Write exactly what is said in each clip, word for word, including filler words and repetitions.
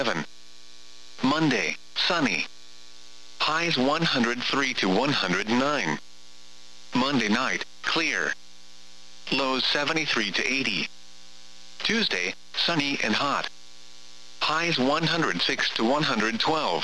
Monday, sunny. Highs one hundred three to one hundred nine. Monday night, clear. Lows seventy-three to eighty. Tuesday, sunny and hot. Highs one hundred six to one hundred twelve.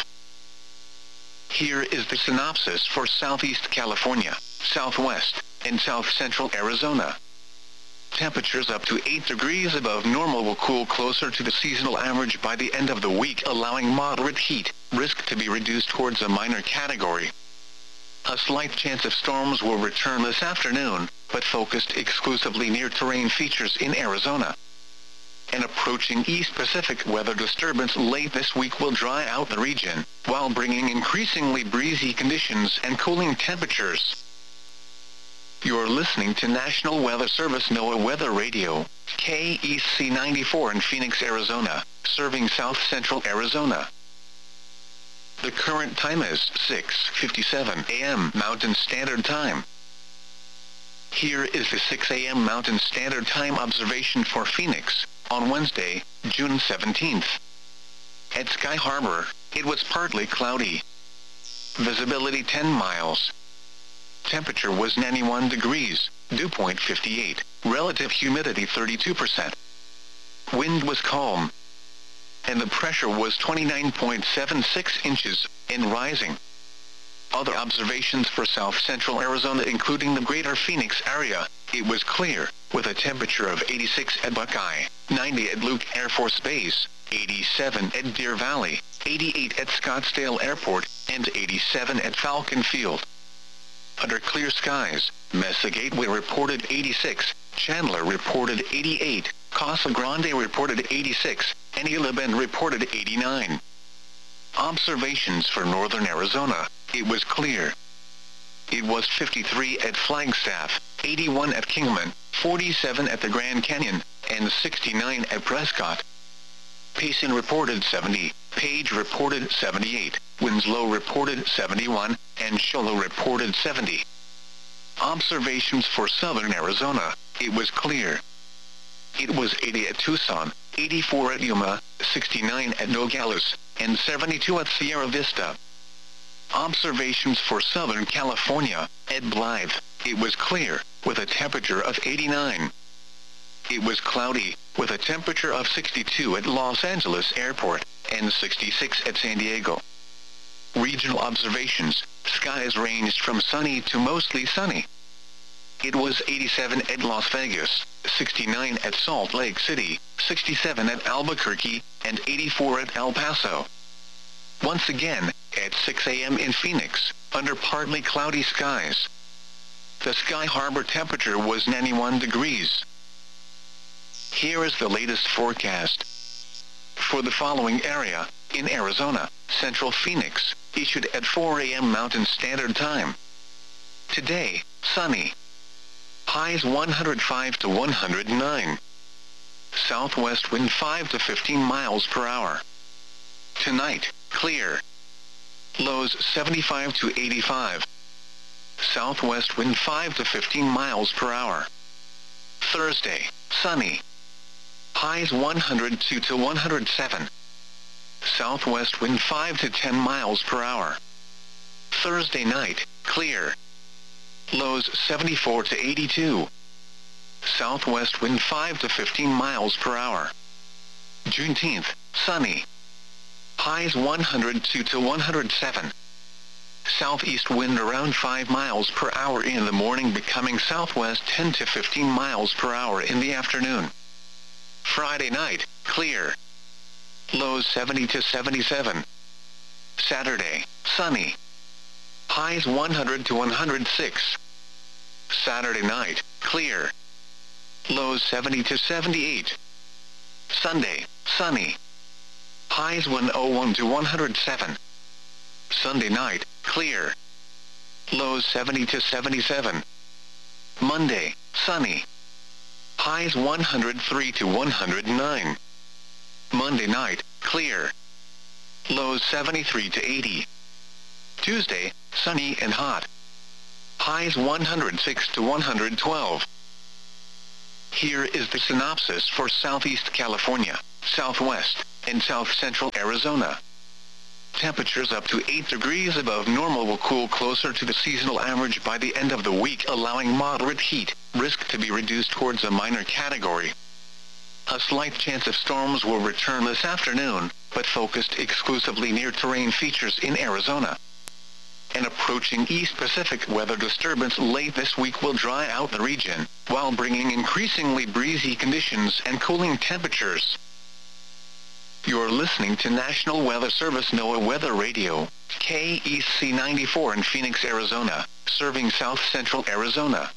Here is the synopsis for Southeast California, Southwest, and South Central Arizona. Temperatures up to eight degrees above normal will cool closer to the seasonal average by the end of the week, allowing moderate heat risk to be reduced towards a minor category. A slight chance of storms will return this afternoon, but focused exclusively near terrain features in Arizona. An approaching East Pacific weather disturbance late this week will dry out the region, while bringing increasingly breezy conditions and cooling temperatures. You're listening to National Weather Service NOAA Weather Radio, K E C ninety-four in Phoenix, Arizona, serving South Central Arizona. The current time is six fifty-seven a m Mountain Standard Time. Here is the six a m Mountain Standard Time observation for Phoenix, on Wednesday, June seventeenth. At Sky Harbor, it was partly cloudy. Visibility ten miles. Temperature was ninety-one degrees, dew point fifty-eight, relative humidity thirty-two percent. Wind was calm. And the pressure was twenty-nine point seven six inches, and rising. Other observations for South Central Arizona, including the greater Phoenix area, it was clear, with a temperature of eighty-six at Buckeye, ninety at Luke Air Force Base, eighty-seven at Deer Valley, eighty-eight at Scottsdale Airport, and eighty-seven at Falcon Field. Under clear skies, Mesa Gateway reported eighty-six, Chandler reported eighty-eight, Casa Grande reported eighty-six, and Isla Bend reported eighty-nine. Observations for northern Arizona, it was clear. It was fifty-three at Flagstaff, eighty-one at Kingman, forty-seven at the Grand Canyon, and sixty-nine at Prescott. Payson reported seventy, Page reported seventy-eight, Winslow reported seventy-one, and Shola reported seventy. Observations for southern Arizona, it was clear. It was eighty at Tucson, eighty-four at Yuma, sixty-nine at Nogales, and seventy-two at Sierra Vista. Observations for Southern California, at Blythe, it was clear, with a temperature of eighty-nine. It was cloudy, with a temperature of sixty-two at Los Angeles Airport, and sixty-six at San Diego. Regional observations, skies ranged from sunny to mostly sunny. It was eighty-seven at Las Vegas, sixty-nine at Salt Lake City, sixty-seven at Albuquerque, and eighty-four at El Paso. Once again, at six a m in Phoenix, under partly cloudy skies. The Sky Harbor temperature was ninety-one degrees. Here is the latest forecast. For the following area, in Arizona, Central Phoenix, issued at four a m Mountain Standard Time. Today, sunny. Highs one hundred five to one hundred nine. Southwest wind five to fifteen miles per hour. Tonight, clear. Lows seventy-five to eighty-five. Southwest wind five to fifteen miles per hour. Thursday, sunny. Highs one hundred two to one hundred seven. Southwest wind five to ten miles per hour. Thursday night, clear. Lows seventy-four to eighty-two. Southwest wind five to fifteen miles per hour. Juneteenth, sunny. Highs one hundred two to one hundred seven. Southeast wind around five miles per hour in the morning, becoming southwest ten to fifteen miles per hour in the afternoon. Friday night, clear. Lows seventy to seventy-seven. Saturday, sunny. Highs one hundred to one hundred six. Saturday night, clear. Lows seventy to seventy-eight. Sunday, sunny. Highs one oh one to one hundred seven. Sunday night, clear. Lows seventy to seventy-seven. Monday, sunny. Highs one hundred three to one hundred nine. Monday night, clear. Lows seventy-three to eighty. Tuesday, sunny and hot. Highs one hundred six to one hundred twelve. Here is the synopsis for Southeast California, Southwest, in south central Arizona. Temperatures up to eight degrees above normal will cool closer to the seasonal average by the end of the week, allowing moderate heat risk to be reduced towards a minor category. A slight chance of storms will return this afternoon, but focused exclusively near terrain features in Arizona. An approaching East Pacific weather disturbance late this week will dry out the region, while bringing increasingly breezy conditions and cooling temperatures. You're listening to National Weather Service NOAA Weather Radio, K E C ninety-four in Phoenix, Arizona, serving south central Arizona.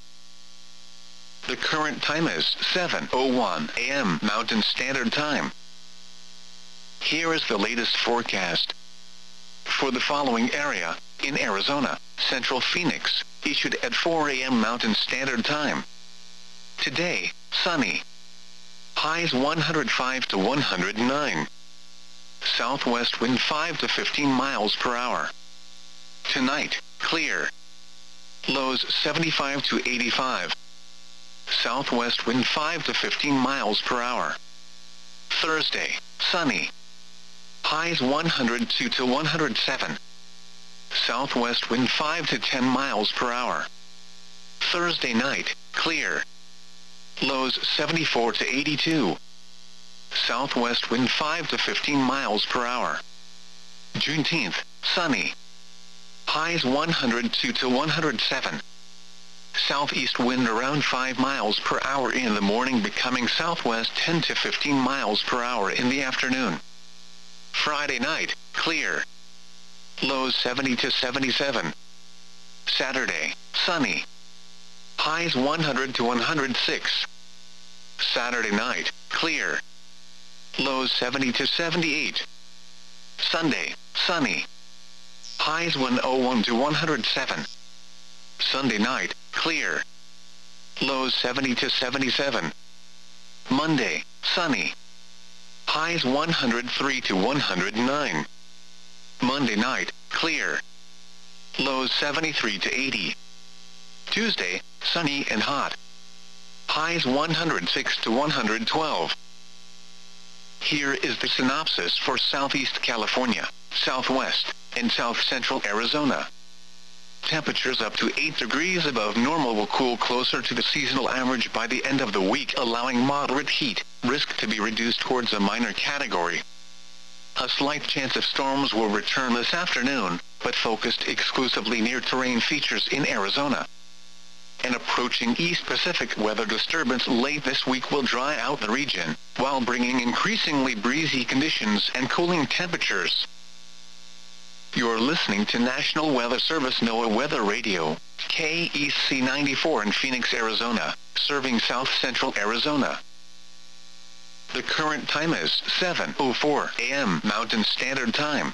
The current time is seven oh one a m Mountain Standard Time. Here is the latest forecast. For the following area, in Arizona, central Phoenix, issued at four a m Mountain Standard Time. Today, sunny. Highs one hundred five to one hundred nine. Southwest wind five to fifteen miles per hour. Tonight, clear. Lows seventy-five to eighty-five. Southwest wind five to fifteen miles per hour. Thursday, sunny. Highs one hundred two to one hundred seven. Southwest wind five to ten miles per hour. Thursday night, clear. Lows seventy-four to eighty-two. Southwest wind five to fifteen miles per hour. Juneteenth, sunny. Highs one hundred two to one hundred seven. Southeast wind around five miles per hour in the morning, becoming southwest ten to fifteen miles per hour in the afternoon. Friday night, clear. Lows seventy to seventy-seven. Saturday, sunny. Highs one hundred to one hundred six. Saturday night, clear. Lows seventy to seventy-eight. Sunday, sunny. Highs one oh one to one hundred seven. Sunday night, clear. Lows seventy to seventy-seven. Monday, sunny. Highs one hundred three to one hundred nine. Monday night, clear. Lows seventy-three to eighty. Tuesday, sunny and hot. Highs one hundred six to one hundred twelve. Here is the synopsis for Southeast California, Southwest, and South Central Arizona. Temperatures up to eight degrees above normal will cool closer to the seasonal average by the end of the week, allowing moderate heat risk to be reduced towards a minor category. A slight chance of storms will return this afternoon, but focused exclusively near terrain features in Arizona. An approaching East Pacific weather disturbance late this week will dry out the region, while bringing increasingly breezy conditions and cooling temperatures. You're listening to National Weather Service NOAA Weather Radio, K E C ninety-four in Phoenix, Arizona, serving south central Arizona. The current time is seven oh four a m Mountain Standard Time.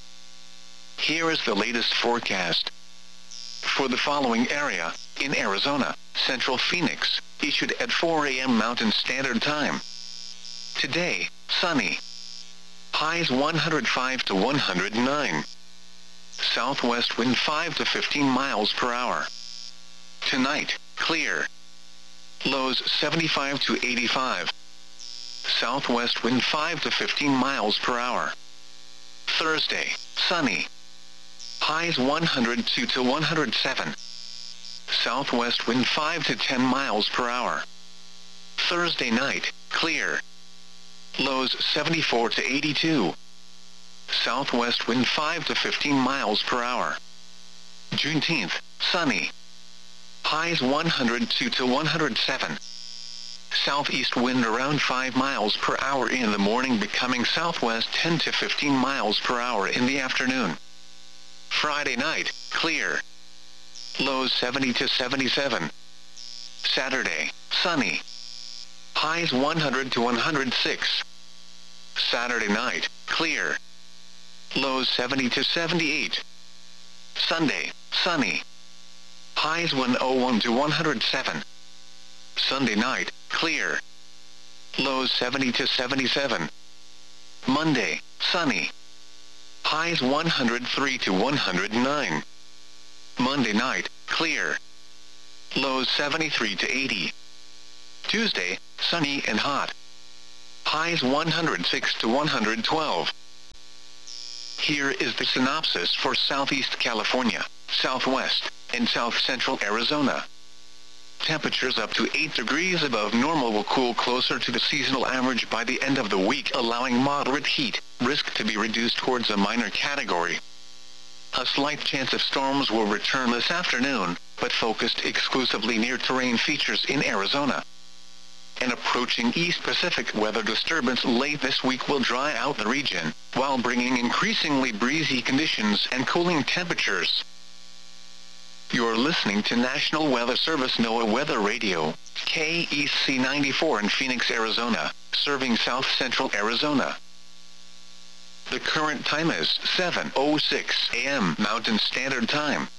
Here is the latest forecast. For the following area, in Arizona, central Phoenix, issued at four a m Mountain Standard Time. Today, sunny. Highs one hundred five to one hundred nine. Southwest wind five to fifteen miles per hour. Tonight, clear. Lows seventy-five to eighty-five. Southwest wind five to fifteen miles per hour. Thursday, sunny. Highs one hundred two to one hundred seven. Southwest wind five to ten miles per hour. Thursday night, clear. Lows seventy-four to eighty-two. Southwest wind five to fifteen miles per hour. Juneteenth, sunny. Highs one hundred two to one hundred seven. Southeast wind around five miles per hour in the morning, becoming southwest ten to fifteen miles per hour in the afternoon. Friday night, clear. Lows seventy to seventy-seven. Saturday, sunny. Highs one hundred to one hundred six. Saturday night, clear. Lows seventy to seventy-eight. Sunday, sunny. Highs one oh one to one hundred seven. Sunday night, clear. Lows seventy to seventy-seven. Monday, sunny. Highs one hundred three to one hundred nine. Monday night, clear. Lows seventy-three to eighty. Tuesday, sunny and hot. Highs one hundred six to one hundred twelve. Here is the synopsis for Southeast California, Southwest, and South Central Arizona. Temperatures up to eight degrees above normal will cool closer to the seasonal average by the end of the week, allowing moderate heat risk to be reduced towards a minor category. A slight chance of storms will return this afternoon, but focused exclusively near terrain features in Arizona. An approaching East Pacific weather disturbance late this week will dry out the region, while bringing increasingly breezy conditions and cooling temperatures. You're listening to National Weather Service NOAA Weather Radio, K E C ninety-four in Phoenix, Arizona, serving South Central Arizona. The current time is seven oh six a m Mountain Standard Time.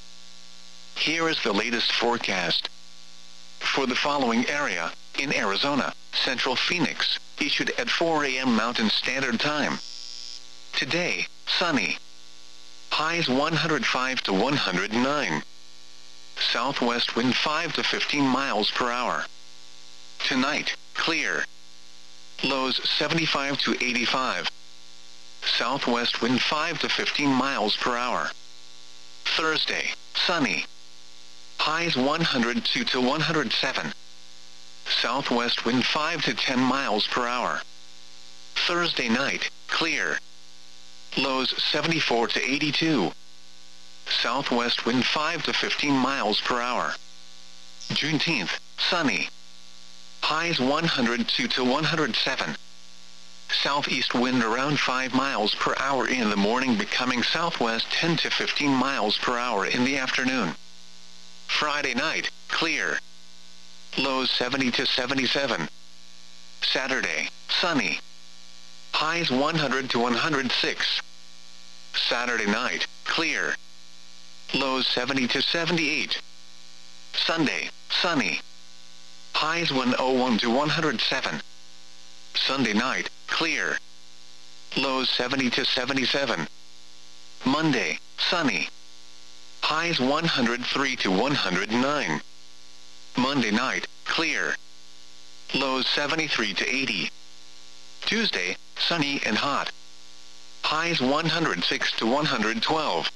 Here is the latest forecast. For the following area, in Arizona, Central Phoenix, issued at four a m Mountain Standard Time. Today, sunny. Highs one hundred five to one hundred nine. Southwest wind five to fifteen miles per hour. Tonight, clear. Lows seventy-five to eighty-five. Southwest wind five to fifteen miles per hour. Thursday, sunny. Highs one hundred two to one hundred seven. Southwest wind five to ten miles per hour. Thursday night, clear. Lows seventy-four to eighty-two. Southwest wind five to fifteen miles per hour. Juneteenth, sunny. Highs one hundred two to one hundred seven. Southeast wind around five miles per hour in the morning, becoming southwest ten to fifteen miles per hour in the afternoon. Friday night, clear. Lows seventy to seventy-seven. Saturday, sunny. Highs one hundred to one hundred six. Saturday night, clear. Lows seventy to seventy-eight. Sunday, sunny. Highs one oh one to one hundred seven. Sunday night, clear. Lows seventy to seventy-seven. Monday, sunny. Highs one hundred three to one hundred nine. Monday night, clear. Lows seventy-three to eighty. Tuesday, sunny and hot. Highs one hundred six to one hundred twelve.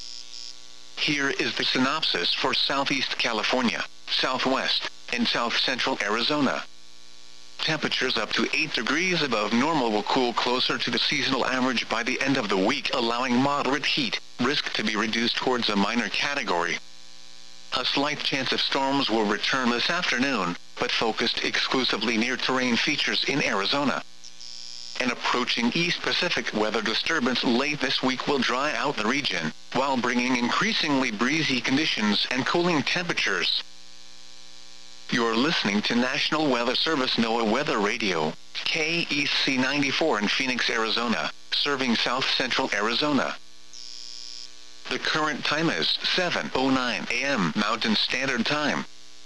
Here is the synopsis for Southeast California, Southwest, and South Central Arizona. Temperatures up to eight degrees above normal will cool closer to the seasonal average by the end of the week, allowing moderate heat risk to be reduced towards a minor category. A slight chance of storms will return this afternoon, but focused exclusively near terrain features in Arizona. An approaching East Pacific weather disturbance late this week will dry out the region, while bringing increasingly breezy conditions and cooling temperatures. You're listening to National Weather Service NOAA Weather Radio, K E C ninety-four in Phoenix, Arizona, serving South Central Arizona. The current time is seven oh nine a m Mountain Standard Time.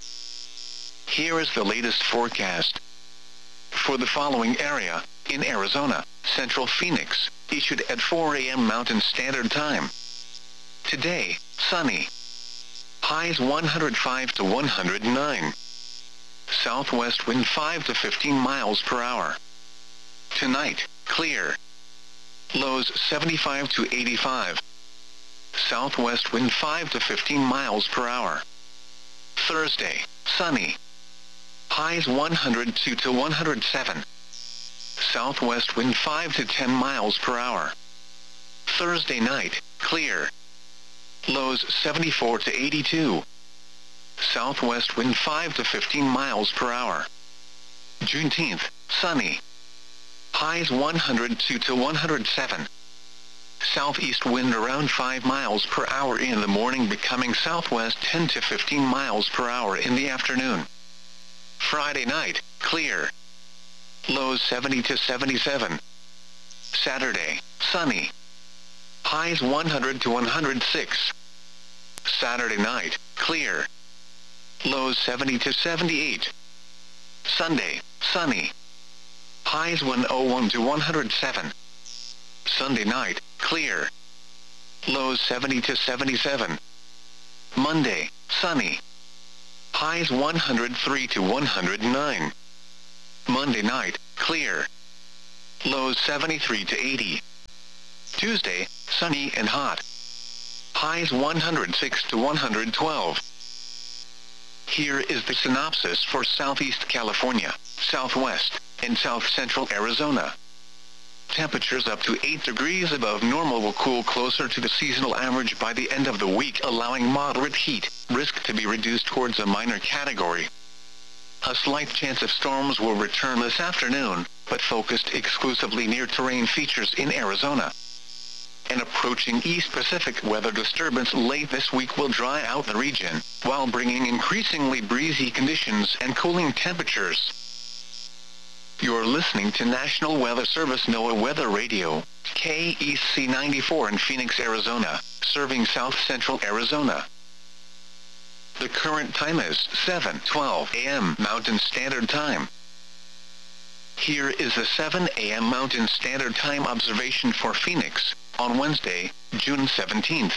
Here is the latest forecast. For the following area, in Arizona, Central Phoenix, issued at four a m Mountain Standard Time. Today, sunny. Highs one hundred five to one hundred nine. Southwest wind five to fifteen miles per hour. Tonight, clear. Lows seventy-five to eighty-five. Southwest wind five to fifteen miles per hour. Thursday, sunny. Highs one hundred two to one hundred seven. Southwest wind five to ten miles per hour. Thursday night, clear. Lows seventy-four to eighty-two. Southwest wind five to fifteen miles per hour. Juneteenth, sunny. Highs one hundred two to one hundred seven. Southeast wind around five miles per hour in the morning, becoming southwest ten to fifteen miles per hour in the afternoon. Friday night, clear. Lows seventy to seventy-seven. Saturday, sunny. Highs one hundred to one hundred six. Saturday night, clear. Lows seventy to seventy-eight. Sunday, sunny. Highs one oh one to one hundred seven. Sunday night, clear. Lows seventy to seventy-seven. Monday, sunny. Highs one hundred three to one hundred nine. Monday night, clear. Lows seventy-three to eighty. Tuesday, sunny and hot. Highs one hundred six to one hundred twelve. Here is the synopsis for Southeast California, Southwest, and South Central Arizona. Temperatures up to eight degrees above normal will cool closer to the seasonal average by the end of the week, allowing moderate heat risk to be reduced towards a minor category. A slight chance of storms will return this afternoon, but focused exclusively near terrain features in Arizona. An approaching East Pacific weather disturbance late this week will dry out the region, while bringing increasingly breezy conditions and cooling temperatures. You're listening to National Weather Service NOAA Weather Radio, K E C ninety-four in Phoenix, Arizona, serving South Central Arizona. The current time is seven twelve a m Mountain Standard Time. Here is the seven a m Mountain Standard Time observation for Phoenix, on Wednesday, June seventeenth.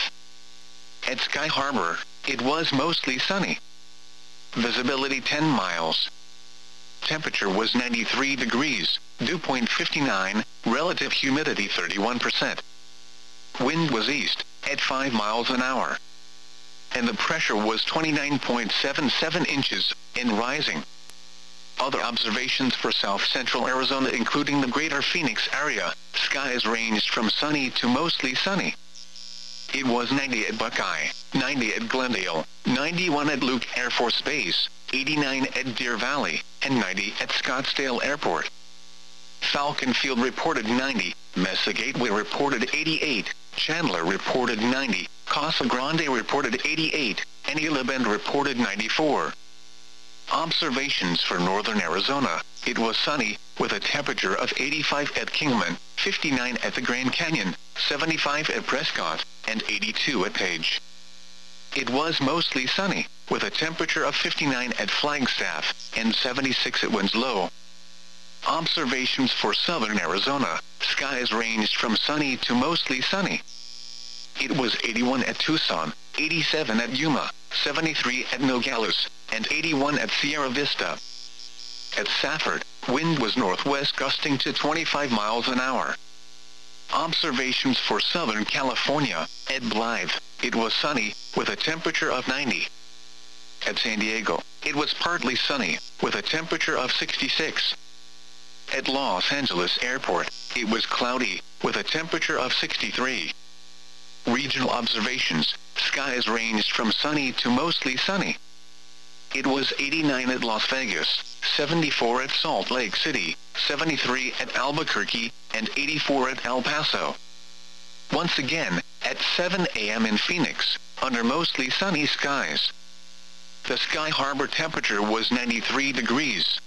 At Sky Harbor, it was mostly sunny. Visibility ten miles. Temperature was ninety-three degrees, dew point fifty-nine, relative humidity thirty-one percent. Wind was east, at five miles an hour. And the pressure was twenty-nine point seven seven inches, and rising. Other observations for South Central Arizona, including the greater Phoenix area, skies ranged from sunny to mostly sunny. It was ninety at Buckeye, ninety at Glendale, ninety-one at Luke Air Force Base, eighty-nine at Deer Valley, and ninety at Scottsdale Airport. Falcon Field reported ninety, Mesa Gateway reported eighty-eight, Chandler reported ninety, Casa Grande reported eighty-eight, and Isla Bend reported ninety-four. Observations for northern Arizona, it was sunny, with a temperature of eighty-five at Kingman, fifty-nine at the Grand Canyon, seventy-five at Prescott, and eighty-two at Page. It was mostly sunny, with a temperature of fifty-nine at Flagstaff, and seventy-six at Winslow. Observations for southern Arizona, skies ranged from sunny to mostly sunny. It was eighty-one at Tucson, eighty-seven at Yuma, seventy-three at Nogales, and eighty-one at Sierra Vista. At Safford, wind was northwest gusting to twenty-five miles an hour. Observations for Southern California, at Blythe, it was sunny, with a temperature of ninety. At San Diego, it was partly sunny, with a temperature of sixty-six. At Los Angeles Airport, it was cloudy, with a temperature of sixty-three. Regional observations, skies ranged from sunny to mostly sunny. It was eighty-nine at Las Vegas, seventy-four at Salt Lake City, seventy-three at Albuquerque, and eighty-four at El Paso. Once again, at seven a m in Phoenix, under mostly sunny skies. The Sky Harbor temperature was ninety-three degrees.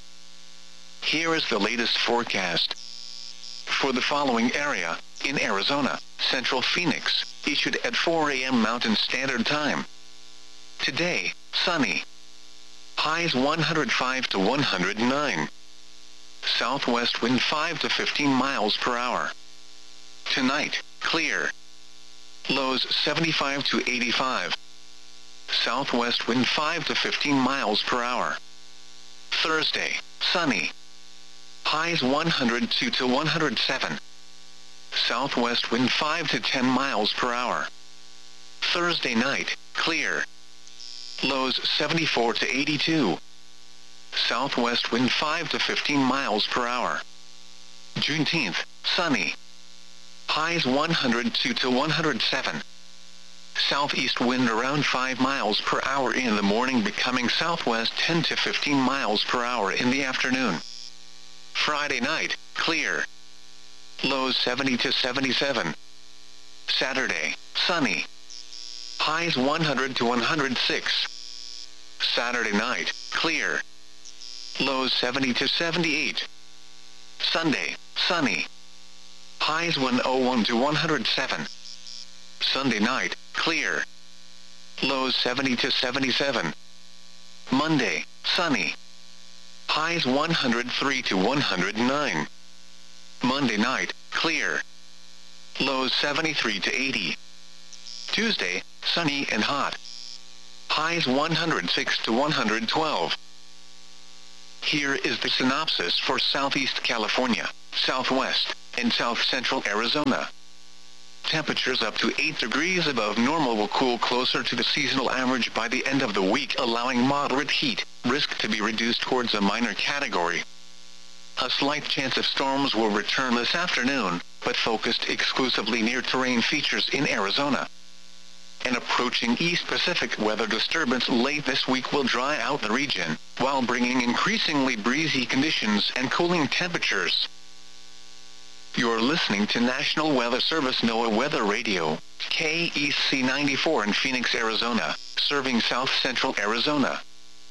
Here is the latest forecast. For the following area, in Arizona, Central Phoenix, issued at four a m Mountain Standard Time. Today, sunny. Highs one hundred five to one hundred nine. Southwest wind five to fifteen miles per hour. Tonight, clear. Lows seventy-five to eighty-five. Southwest wind five to fifteen miles per hour. Thursday, sunny. Highs one hundred two to one hundred seven. Southwest wind five to ten miles per hour. Thursday night, clear. Lows seventy-four to eighty-two. Southwest wind five to fifteen miles per hour. Juneteenth, sunny. Highs one hundred two to one hundred seven. Southeast wind around five miles per hour in the morning, becoming southwest ten to fifteen miles per hour in the afternoon. Friday night, clear. Lows seventy to seventy-seven. Saturday, sunny. Highs one hundred to one hundred six. Saturday night, clear. Lows seventy to seventy-eight. Sunday, sunny. Highs one oh one to one hundred seven. Sunday night, clear. Lows seventy to seventy-seven. Monday, sunny. Highs one hundred three to one hundred nine. Monday night, clear. Lows seventy-three to eighty. Tuesday, sunny and hot. Highs one hundred six to one hundred twelve. Here is the synopsis for Southeast California, Southwest, and South Central Arizona. Temperatures up to eight degrees above normal will cool closer to the seasonal average by the end of the week, allowing moderate heat risk to be reduced towards a minor category. A slight chance of storms will return this afternoon, but focused exclusively near terrain features in Arizona. An approaching East Pacific weather disturbance late this week will dry out the region, while bringing increasingly breezy conditions and cooling temperatures. You're listening to National Weather Service NOAA Weather Radio, K E C ninety-four in Phoenix, Arizona, serving South Central Arizona.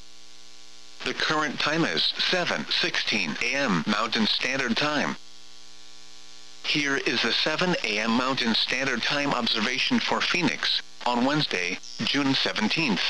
The current time is seven sixteen a m Mountain Standard Time. Here is the seven a m Mountain Standard Time observation for Phoenix, on Wednesday, June seventeenth.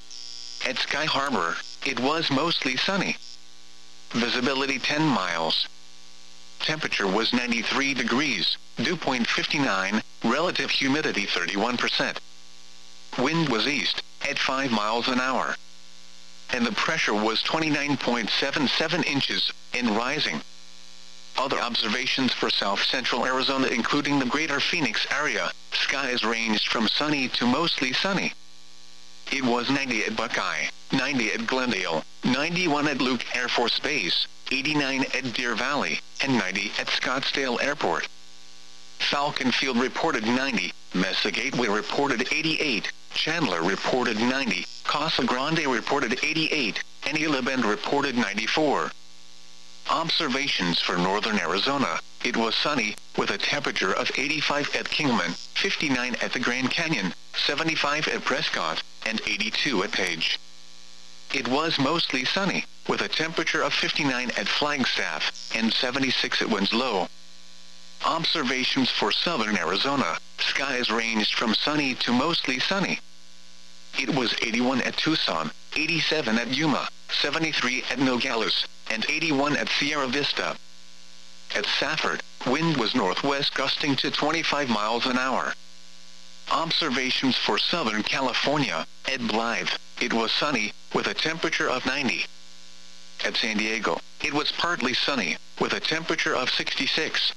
At Sky Harbor, it was mostly sunny. Visibility ten miles. Temperature was ninety-three degrees, dew point fifty-nine, relative humidity thirty-one percent. Wind was east, at five miles an hour. And the pressure was twenty-nine point seven seven inches, and rising. Other observations for South Central Arizona, including the greater Phoenix area, skies ranged from sunny to mostly sunny. It was ninety at Buckeye, ninety at Glendale, ninety-one at Luke Air Force Base, eighty-nine at Deer Valley, and ninety at Scottsdale Airport. Falcon Field reported ninety, Mesa Gateway reported eighty-eight, Chandler reported ninety, Casa Grande reported eighty-eight, and Isla Bend reported ninety-four. Observations for northern Arizona, it was sunny, with a temperature of eighty-five at Kingman, fifty-nine at the Grand Canyon, seventy-five at Prescott, and eighty-two at Page. It was mostly sunny, with a temperature of fifty-nine at Flagstaff, and seventy-six at Winslow. Observations for southern Arizona, skies ranged from sunny to mostly sunny. It was eighty-one at Tucson, eighty-seven at Yuma, seventy-three at Nogales, and eighty-one at Sierra Vista. At Safford, wind was northwest gusting to twenty-five miles an hour. Observations for Southern California, at Blythe, it was sunny, with a temperature of ninety. At San Diego, it was partly sunny, with a temperature of sixty-six.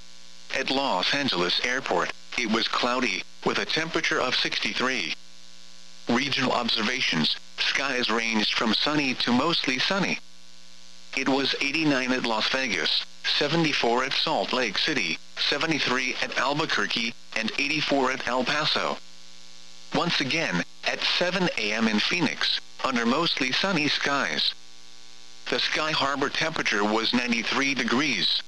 At Los Angeles Airport, it was cloudy, with a temperature of sixty-three. Regional observations, skies ranged from sunny to mostly sunny. It was eighty-nine at Las Vegas, seventy-four at Salt Lake City, seventy-three at Albuquerque, and eighty-four at El Paso. Once again, at seven a m in Phoenix, under mostly sunny skies. The Sky Harbor temperature was ninety-three degrees.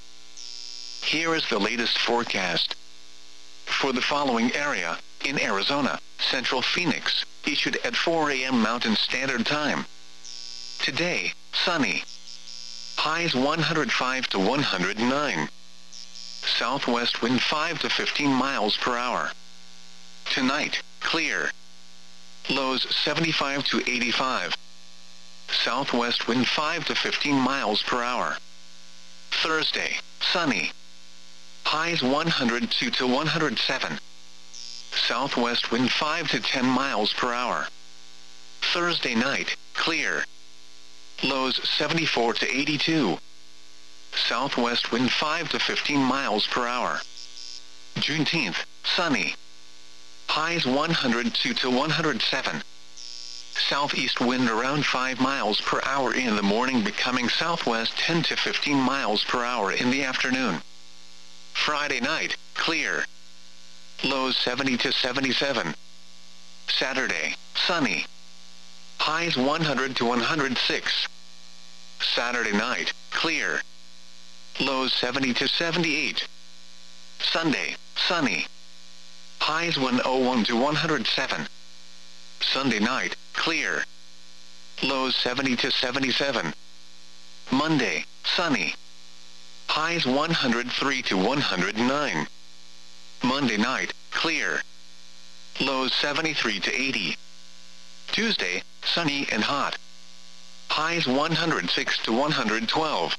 Here is the latest forecast. For the following area, in Arizona, Central Phoenix, issued at four a m Mountain Standard Time. Today, sunny. Highs one hundred five to one hundred nine. Southwest wind five to fifteen miles per hour. Tonight, clear. Lows seventy-five to eighty-five. Southwest wind five to fifteen miles per hour. Thursday, sunny. Highs one hundred two to one hundred seven. Southwest wind five to ten miles per hour. Thursday night, clear. Lows seventy-four to eighty-two. Southwest wind five to fifteen miles per hour. Juneteenth, sunny. Highs one hundred two to one hundred seven. Southeast wind around five miles per hour in the morning, becoming southwest ten to fifteen miles per hour in the afternoon. Friday night, clear. Lows seventy to seventy-seven. Saturday, sunny. Highs one hundred to one hundred six. Saturday night, clear. Lows seventy to seventy-eight. Sunday, sunny. Highs one oh one to one hundred seven. Sunday night, clear. Lows seventy to seventy-seven. Monday, sunny. Highs one hundred three to one hundred nine. Monday night, clear. Lows seventy-three to eighty. Tuesday, sunny and hot. Highs one hundred six to one hundred twelve.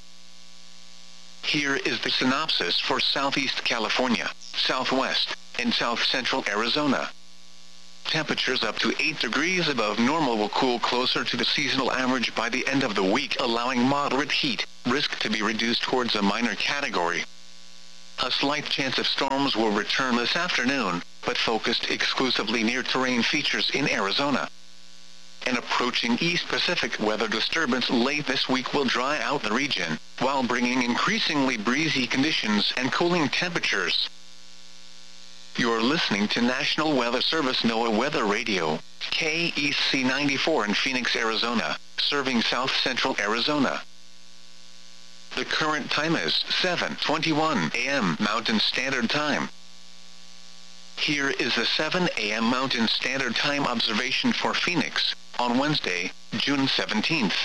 Here is the synopsis for Southeast California, Southwest, and South Central Arizona. Temperatures up to eight degrees above normal will cool closer to the seasonal average by the end of the week, allowing moderate heat risk to be reduced towards a minor category. A slight chance of storms will return this afternoon, but focused exclusively near terrain features in Arizona. An approaching East Pacific weather disturbance late this week will dry out the region, while bringing increasingly breezy conditions and cooling temperatures. You're listening to National Weather Service NOAA Weather Radio, K E C ninety-four in Phoenix, Arizona, serving south-central Arizona. The current time is seven twenty-one a m Mountain Standard Time. Here is the seven a m Mountain Standard Time observation for Phoenix, on Wednesday, June seventeenth.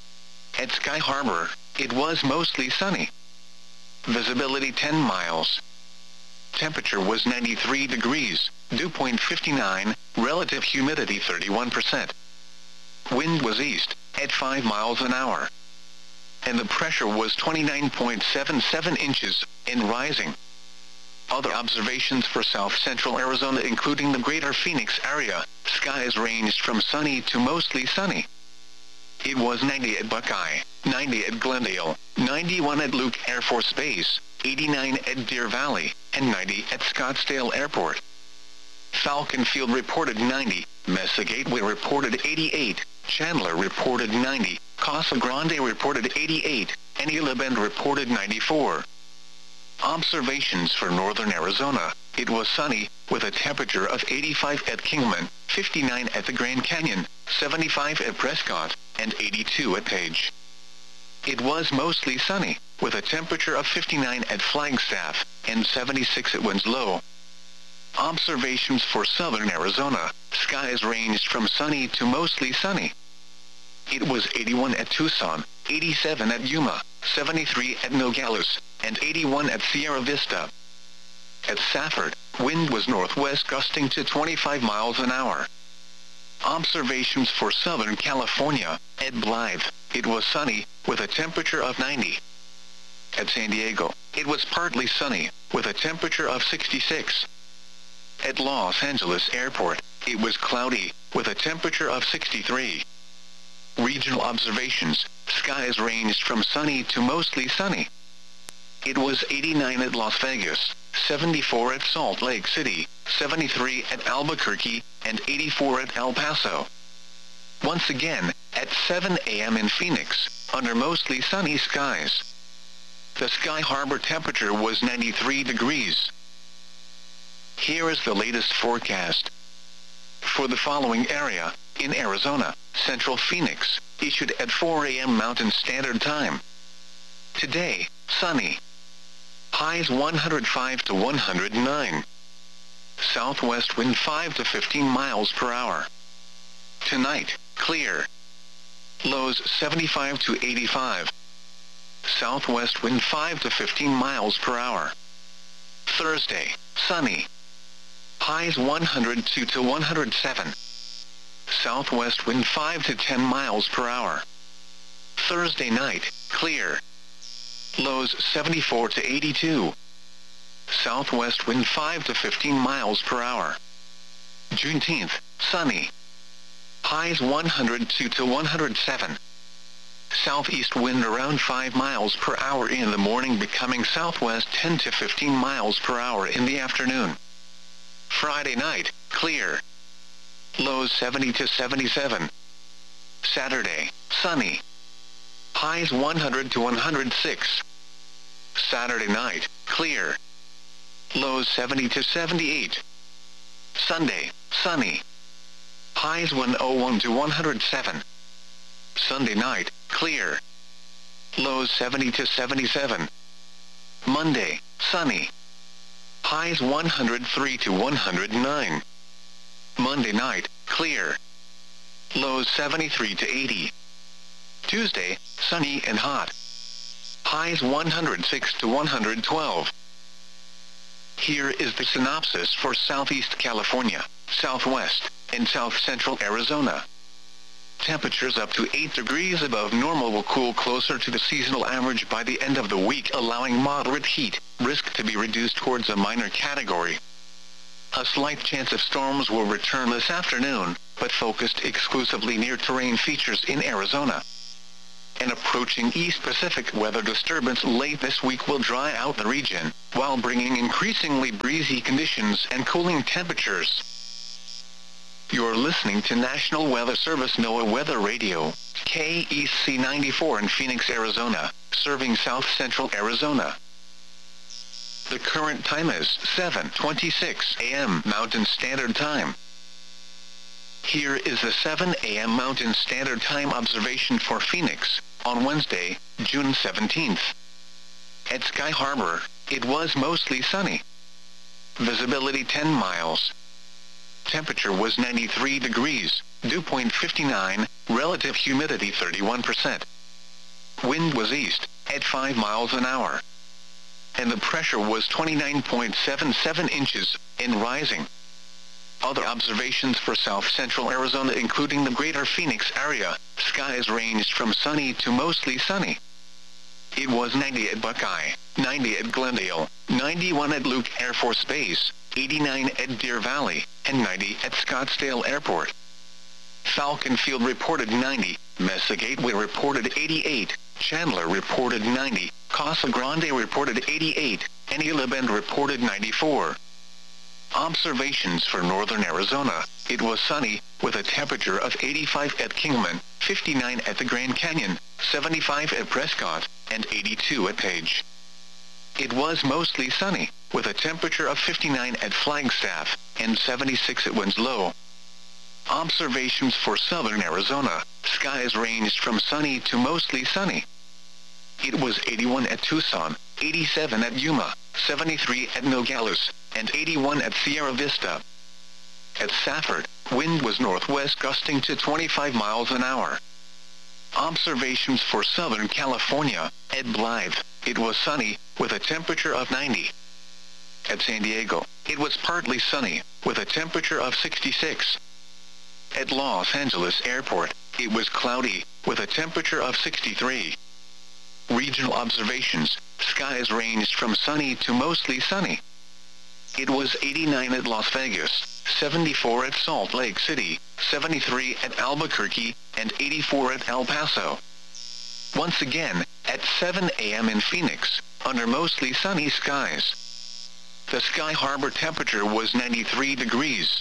At Sky Harbor, it was mostly sunny. Visibility ten miles. Temperature was ninety-three degrees, dew point fifty-nine, relative humidity thirty-one percent. Wind was east, at five miles an hour. And the pressure was twenty-nine point seven seven inches, and rising. Other observations for south-central Arizona, including the greater Phoenix area, skies ranged from sunny to mostly sunny. It was ninety at Buckeye, ninety at Glendale, ninety-one at Luke Air Force Base, eighty-nine at Deer Valley, and ninety at Scottsdale Airport. Falcon Field reported ninety, Mesa Gateway reported eighty-eight, Chandler reported ninety, Casa Grande reported eighty-eight, and Isla Bend reported ninety-four. Observations for northern Arizona, it was sunny, with a temperature of eighty-five at Kingman, fifty-nine at the Grand Canyon, seventy-five at Prescott, and eighty-two at Page. It was mostly sunny, with a temperature of fifty-nine at Flagstaff, and seventy-six at Winslow. Observations for southern Arizona, skies ranged from sunny to mostly sunny. It was eighty-one at Tucson, eighty-seven at Yuma, seventy-three at Nogales, and eighty-one at Sierra Vista. At Safford, wind was northwest gusting to twenty-five miles an hour. Observations for southern California, at Blythe, it was sunny, with a temperature of ninety. At San Diego, it was partly sunny, with a temperature of sixty-six. At Los Angeles Airport, it was cloudy, with a temperature of sixty-three. Regional observations, skies ranged from sunny to mostly sunny. It was eighty-nine at Las Vegas, seventy-four at Salt Lake City, seventy-three at Albuquerque, and eighty-four at El Paso. Once again, at seven a m in Phoenix, under mostly sunny skies. The Sky Harbor temperature was ninety-three degrees. Here is the latest forecast. For the following area, in Arizona, Central Phoenix, issued at four a m Mountain Standard Time. Today, sunny. Highs one hundred five to one hundred nine. Southwest wind five to fifteen miles per hour. Tonight, clear. Lows seventy-five to eighty-five. Southwest wind five to fifteen miles per hour. Thursday, sunny. Highs one hundred two to one hundred seven. Southwest wind five to ten miles per hour. Thursday night, clear. Lows seventy-four to eighty-two. Southwest wind five to fifteen miles per hour. Juneteenth, sunny. Highs one hundred two to one hundred seven. Southeast wind around five miles per hour in the morning, becoming southwest ten to fifteen miles per hour in the afternoon. Friday night, clear. Lows seventy to seventy-seven. Saturday, sunny. Highs one hundred to one hundred six. Saturday night, clear. Lows seventy to seventy-eight. Sunday, sunny. Highs one oh one to one hundred seven. Sunday night, clear. Lows seventy to seventy-seven. Monday, sunny. Highs one hundred three to one hundred nine. Monday night, clear. Lows seventy-three to eighty. Tuesday, sunny and hot. Highs one hundred six to one hundred twelve. Here is the synopsis for Southeast California, Southwest, and South-Central Arizona. Temperatures up to eight degrees above normal will cool closer to the seasonal average by the end of the week, allowing moderate heat risk to be reduced towards a minor category. A slight chance of storms will return this afternoon, but focused exclusively near terrain features in Arizona. An approaching East Pacific weather disturbance late this week will dry out the region, while bringing increasingly breezy conditions and cooling temperatures. You're listening to National Weather Service NOAA Weather Radio, K E C ninety-four in Phoenix, Arizona, serving south-central Arizona. The current time is seven twenty-six a m Mountain Standard Time. Here is the seven a m Mountain Standard Time observation for Phoenix, on Wednesday, June seventeenth. At Sky Harbor, it was mostly sunny. Visibility ten miles. Temperature was ninety-three degrees, dew point fifty-nine, relative humidity thirty-one percent. Wind was east, at five miles an hour. And the pressure was twenty-nine point seven seven inches, and rising. Other observations for south-central Arizona including the greater Phoenix area, skies ranged from sunny to mostly sunny. It was ninety at Buckeye, ninety at Glendale, ninety-one at Luke Air Force Base, eighty-nine at Deer Valley, and ninety at Scottsdale Airport. Falcon Field reported ninety, Mesa Gateway reported eighty-eight, Chandler reported ninety, Casa Grande reported eighty-eight, and Isla Bend reported ninety-four. Observations for northern Arizona, it was sunny, with a temperature of eighty-five at Kingman, fifty-nine at the Grand Canyon, seventy-five at Prescott, and eighty-two at Page. It was mostly sunny, with a temperature of fifty-nine at Flagstaff, and seventy-six at Winslow. Observations for southern Arizona, skies ranged from sunny to mostly sunny. It was eighty-one at Tucson, eighty-seven at Yuma, seventy-three at Nogales, and eighty-one at Sierra Vista. At Safford, wind was northwest gusting to twenty-five miles an hour. Observations for southern California, at Blythe, it was sunny, with a temperature of ninety. At San Diego, it was partly sunny, with a temperature of sixty-six. At Los Angeles Airport, it was cloudy, with a temperature of sixty-three. Regional observations, skies ranged from sunny to mostly sunny. It was eighty-nine at Las Vegas, seventy-four at Salt Lake City, seventy-three at Albuquerque, and eighty-four at El Paso. Once again, at seven a m in Phoenix, under mostly sunny skies. The Sky Harbor temperature was ninety-three degrees.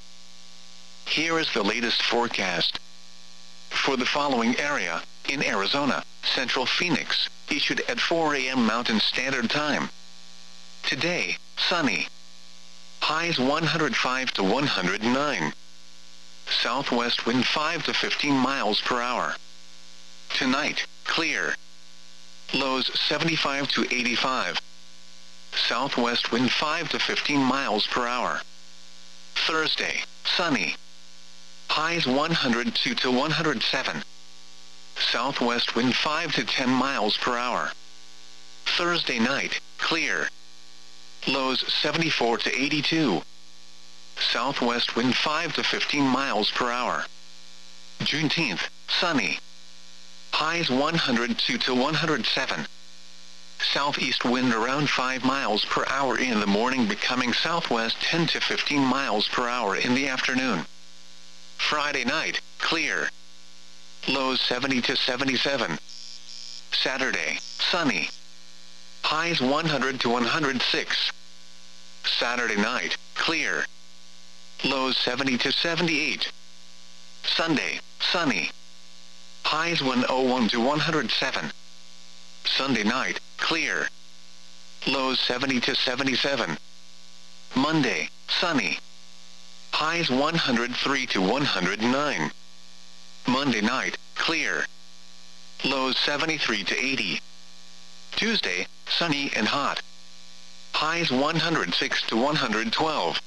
Here is the latest forecast. For the following area, in Arizona, Central Phoenix, issued at four a m Mountain Standard Time. Today, sunny. Highs one hundred five to one hundred nine. Southwest wind five to fifteen miles per hour. Tonight, clear. Lows seventy-five to eighty-five. Southwest wind five to fifteen miles per hour. Thursday, sunny. Highs one hundred two to one hundred seven. Southwest wind five to ten miles per hour. Thursday night, clear. Lows seventy-four to eighty-two. Southwest wind five to fifteen miles per hour. Juneteenth, sunny. Highs one hundred two to one hundred seven. Southeast wind around five miles per hour in the morning, becoming southwest ten to fifteen miles per hour in the afternoon. Friday night, clear. Lows seventy to seventy-seven. Saturday, sunny. Highs one hundred to one hundred six. Saturday night, clear. Lows seventy to seventy-eight. Sunday, sunny. Highs one oh one to one hundred seven. Sunday night, clear. Lows seventy to seventy-seven. Monday, sunny. Highs one hundred three to one hundred nine. Monday night, clear. Lows seventy-three to eighty. Tuesday, sunny and hot. Highs one hundred six to one hundred twelve.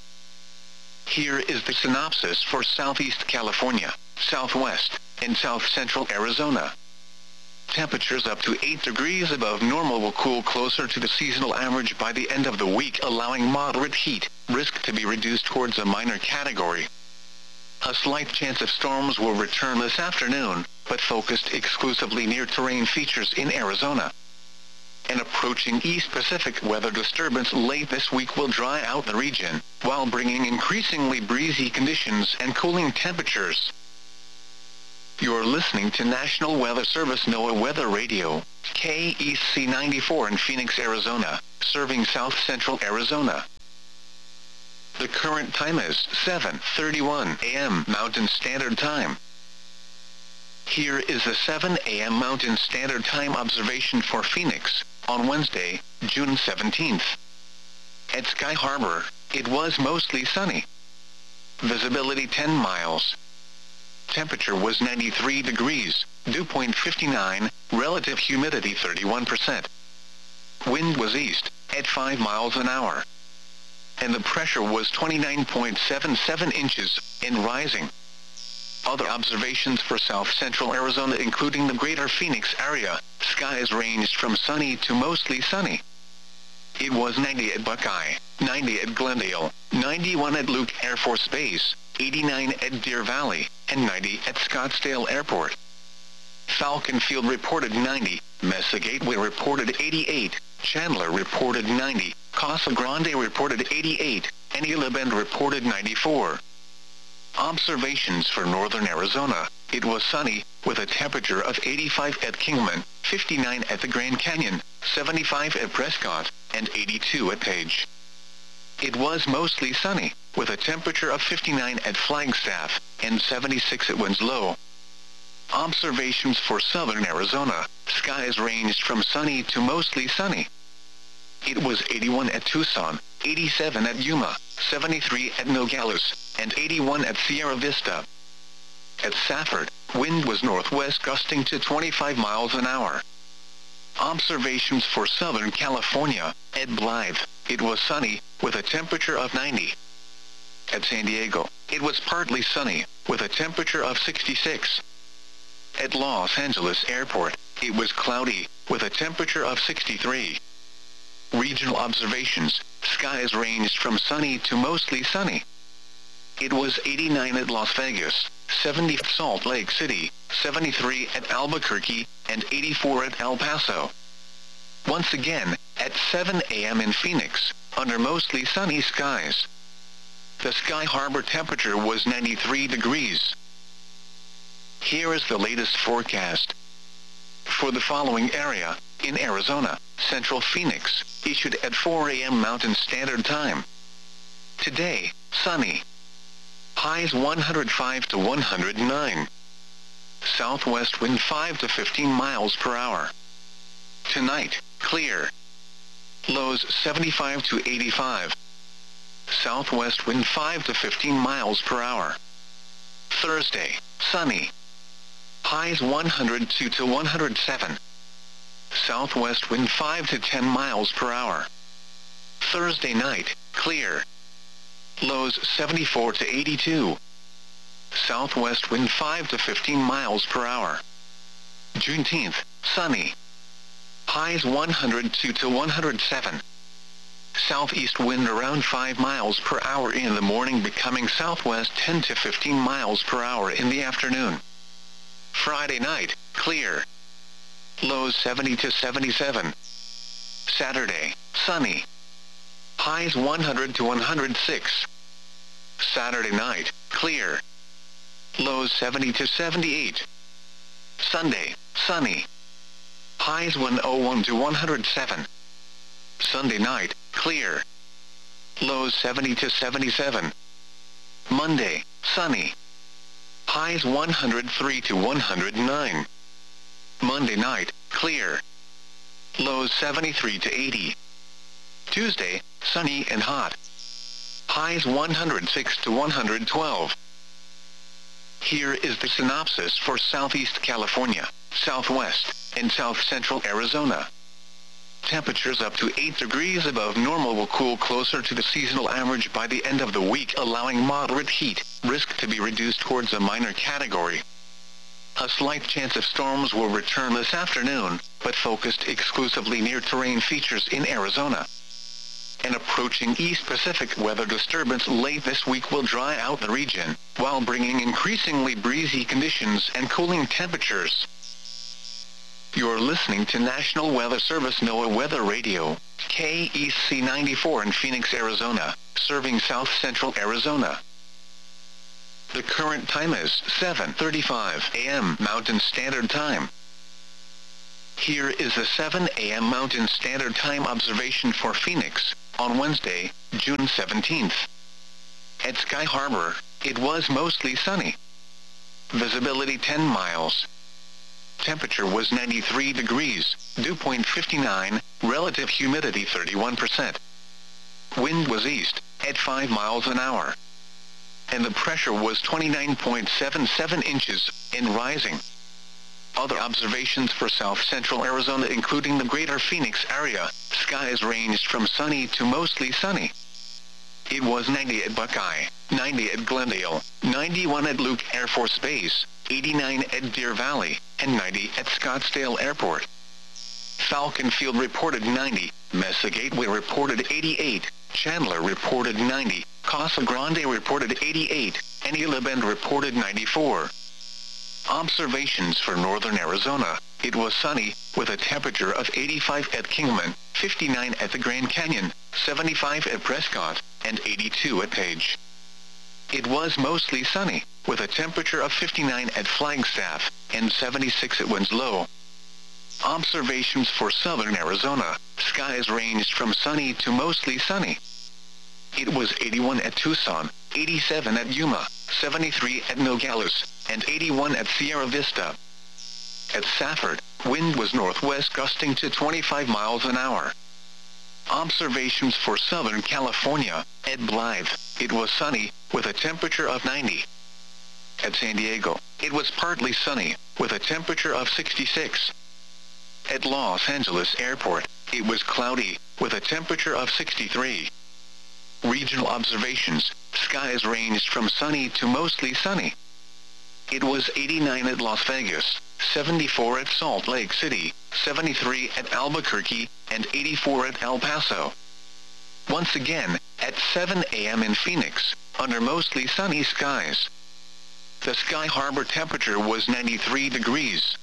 Here is the synopsis for Southeast California, Southwest, and South Central Arizona. Temperatures up to eight degrees above normal will cool closer to the seasonal average by the end of the week, allowing moderate heat, risk to be reduced towards a minor category. A slight chance of storms will return this afternoon, but focused exclusively near terrain features in Arizona. An approaching East Pacific weather disturbance late this week will dry out the region, while bringing increasingly breezy conditions and cooling temperatures. You're listening to National Weather Service NOAA Weather Radio, K E C ninety-four in Phoenix, Arizona, serving south central Arizona. The current time is seven thirty-one a m Mountain Standard Time. Here is the seven a m Mountain Standard Time observation for Phoenix, on Wednesday, June seventeenth. At Sky Harbor, it was mostly sunny. Visibility ten miles. Temperature was ninety-three degrees, dew point fifty-nine, relative humidity thirty-one percent. Wind was east, at five miles an hour. And the pressure was twenty-nine point seven seven inches, and rising. Other observations for south central Arizona including the greater Phoenix area, skies ranged from sunny to mostly sunny. It was ninety at Buckeye, ninety at Glendale, ninety-one at Luke Air Force Base, eighty-nine at Deer Valley, and ninety at Scottsdale Airport. Falcon Field reported ninety, Mesa Gateway reported eighty-eight, Chandler reported ninety, Casa Grande reported eighty-eight, and Gila Bend reported ninety-four. Observations for northern Arizona, it was sunny, with a temperature of eighty-five at Kingman, fifty-nine at the Grand Canyon, seventy-five at Prescott, and eighty-two at Page. It was mostly sunny, with a temperature of fifty-nine at Flagstaff, and seventy-six at Winslow. Observations for southern Arizona, skies ranged from sunny to mostly sunny. It was eighty-one at Tucson, eighty-seven at Yuma, seventy-three at Nogales, and eighty-one at Sierra Vista. At Safford, wind was northwest gusting to twenty-five miles an hour. Observations for southern California, at Blythe, it was sunny, with a temperature of ninety. At San Diego, it was partly sunny, with a temperature of sixty-six. At Los Angeles Airport, it was cloudy, with a temperature of sixty-three. Regional observations, skies ranged from sunny to mostly sunny. It was eighty-nine at Las Vegas, seventy at Salt Lake City, seventy-three at Albuquerque, and eighty-four at El Paso. Once again, at seven a m in Phoenix, under mostly sunny skies. The Sky Harbor temperature was ninety-three degrees. Here is the latest forecast. For the following area, in Arizona, Central Phoenix, issued at four a m Mountain Standard Time. Today, sunny. Highs one hundred five to one hundred nine. Southwest wind five to fifteen miles per hour. Tonight, clear. Lows seventy-five to eighty-five. Southwest wind five to fifteen miles per hour. Thursday, sunny. Highs one hundred two to one hundred seven. Southwest wind five to ten miles per hour. Thursday night, clear. Lows seventy-four to eighty-two. Southwest wind five to fifteen miles per hour. Juneteenth, sunny. Highs one hundred two to one hundred seven. Southeast wind around five miles per hour in the morning, becoming southwest ten to fifteen miles per hour in the afternoon. Friday night, clear. Lows seventy to seventy-seven. Saturday, sunny. Highs one hundred to one hundred six. Saturday night, clear. Lows seventy to seventy-eight. Sunday, sunny. Highs one oh one to one hundred seven. Sunday night, clear. Lows seventy to seventy-seven. Monday, sunny. Highs one hundred three to one hundred nine. Monday night, clear. Lows seventy-three to eighty. Tuesday, sunny and hot. Highs one hundred six to one hundred twelve. Here is the synopsis for Southeast California, Southwest, and South Central Arizona. Temperatures up to eight degrees above normal will cool closer to the seasonal average by the end of the week, allowing moderate heat risk to be reduced towards a minor category. A slight chance of storms will return this afternoon, but focused exclusively near terrain features in Arizona. An approaching East Pacific weather disturbance late this week will dry out the region, while bringing increasingly breezy conditions and cooling temperatures. You're listening to National Weather Service NOAA Weather Radio, K E C ninety-four in Phoenix, Arizona, serving south central Arizona. The current time is seven thirty-five a m Mountain Standard Time. Here is the seven a m Mountain Standard Time observation for Phoenix, on Wednesday, June seventeenth. At Sky Harbor, it was mostly sunny. Visibility ten miles. Temperature was ninety-three degrees, dew point fifty-nine, relative humidity thirty-one percent. Wind was east, at five miles an hour. And the pressure was twenty-nine point seven seven inches, and rising. Other observations for south central Arizona including the greater Phoenix area, skies ranged from sunny to mostly sunny. It was ninety at Buckeye, ninety at Glendale, ninety-one at Luke Air Force Base, eighty-nine at Deer Valley, and ninety at Scottsdale Airport. Falcon Field reported ninety, Mesa Gateway reported eighty-eight, Chandler reported ninety, Casa Grande reported eighty-eight, and Isla Bend reported ninety-four. Observations for northern Arizona, it was sunny, with a temperature of eighty-five at Kingman, fifty-nine at the Grand Canyon, seventy-five at Prescott, and eighty-two at Page. It was mostly sunny, with a temperature of fifty-nine at Flagstaff, and seventy-six at Winslow. Observations for southern Arizona, skies ranged from sunny to mostly sunny. It was eighty-one at Tucson, eighty-seven at Yuma, seventy-three at Nogales, and eighty-one at Sierra Vista. At Safford, wind was northwest gusting to twenty-five miles an hour. Observations for southern California, at Blythe, it was sunny, with a temperature of ninety. At San Diego, it was partly sunny, with a temperature of sixty-six. At Los Angeles Airport, it was cloudy, with a temperature of sixty-three. Regional observations, skies ranged from sunny to mostly sunny. It was eighty-nine at Las Vegas, seventy-four at Salt Lake City, seventy-three at Albuquerque, and eighty-four at El Paso. Once again, at seven a m in Phoenix, under mostly sunny skies. The Sky Harbor temperature was ninety-three degrees.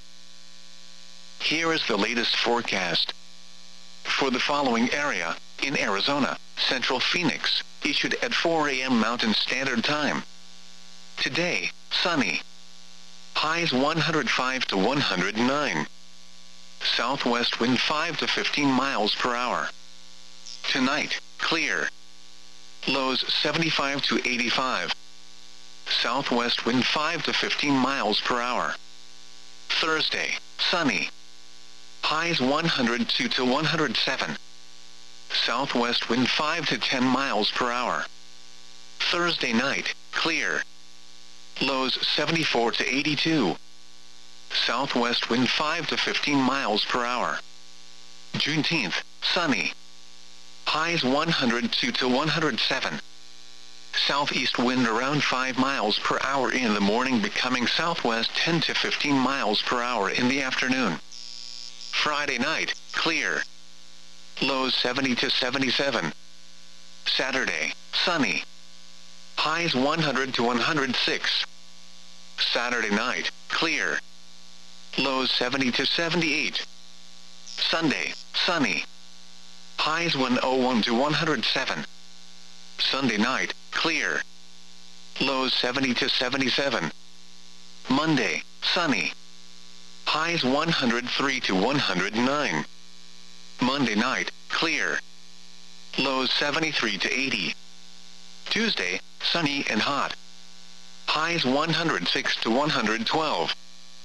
Here is the latest forecast. For the following area, in Arizona, Central Phoenix, issued at four a m Mountain Standard Time. Today, sunny. Highs one hundred five to one hundred nine. Southwest wind five to fifteen miles per hour. Tonight, clear. Lows seventy-five to eighty-five. Southwest wind five to fifteen miles per hour. Thursday, sunny. Highs one hundred two to one hundred seven. Southwest wind five to ten miles per hour. Thursday night, clear. Lows seventy-four to eighty-two. Southwest wind five to fifteen miles per hour. Juneteenth, sunny. Highs one hundred two to one hundred seven. Southeast wind around five miles per hour in the morning, becoming southwest ten to fifteen miles per hour in the afternoon. Friday night, clear. Lows seventy to seventy-seven. Saturday, sunny. Highs one hundred to one hundred six. Saturday night, clear. Lows seventy to seventy-eight. Sunday, sunny. Highs one oh one to one hundred seven. Sunday night, clear. Lows seventy to seventy-seven. Monday, sunny. Highs one hundred three to one hundred nine. Monday night, clear. Lows seventy-three to eighty. Tuesday, sunny and hot. Highs one hundred six to one hundred twelve.